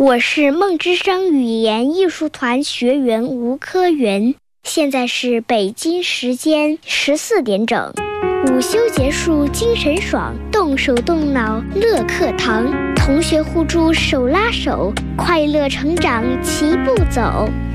我是梦之声语言艺术团学员吴科云，现在是北京时间14点整。午休结束，精神爽，动手动脑乐课堂，同学互助手拉手，快乐成长齐步走。